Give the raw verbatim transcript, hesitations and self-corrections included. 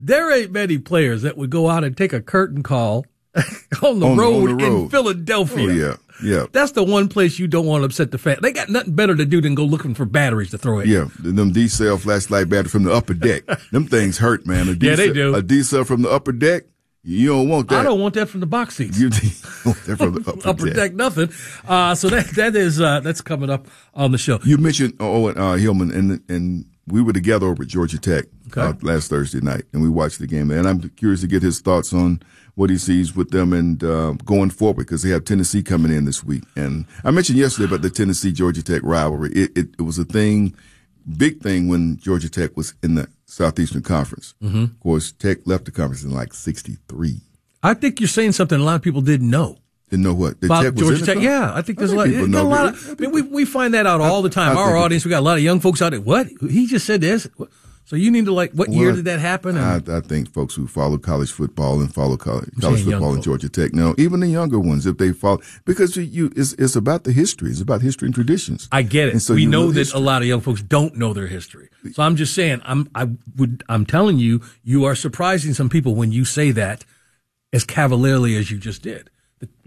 there ain't many players that would go out and take a curtain call on the on, road on the road in Philadelphia. Oh, yeah, yeah. That's the one place you don't want to upset the fan. They got nothing better to do than go looking for batteries to throw at you. Yeah, them D-cell flashlight battery from the upper deck. Them things hurt, man. A Yeah, they do. A D-cell from the upper deck, you don't want that. I don't want that from the box seats. You want that from the upper, upper deck. deck, nothing. Uh, so that that is uh, that's coming up on the show. You mentioned Owen uh, Hillman, and and we were together over at Georgia Tech okay. uh, last Thursday night, and we watched the game. And I'm curious to get his thoughts on what he sees with them and uh, going forward, because they have Tennessee coming in this week. And I mentioned yesterday about the Tennessee-Georgia Tech rivalry. It, it, it was a thing, big thing when Georgia Tech was in the Southeastern Conference. Mm-hmm. Of course, Tech left the conference in like sixty-three. I think you're saying something a lot of people didn't know. Didn't know what? The About Tech was Georgia in the Tech? conference? Yeah, I think there's I a lot. think people got a know lot that. of, I mean, we we find that out all the time. I Our think audience, we got a lot of young folks out there. What? He just said this. So you need to like, what year Well, did that happen? I, And, I think folks who follow college football and follow college, college saying young football in folk. Georgia Tech, no, even the younger ones, if they follow, because you, you it's, it's about the history. It's about history and traditions. I get it. And so we you know the that history. a lot of young folks don't know their history. So I'm just saying, I'm I would I'm telling you, you are surprising some people when you say that as cavalierly as you just did.